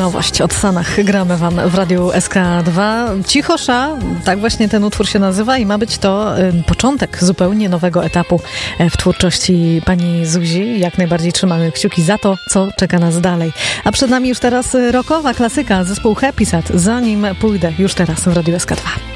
nowość. Od Sanach gramy wam w Radiu SK2. Cichosza, tak właśnie ten utwór się nazywa i ma być to początek zupełnie nowego etapu w twórczości pani Zuzi. Jak najbardziej trzymamy kciuki za to, co czeka nas dalej. A przed nami już teraz rockowa klasyka, zespół Happy Sad. Zanim pójdę, już teraz w Radiu SK2.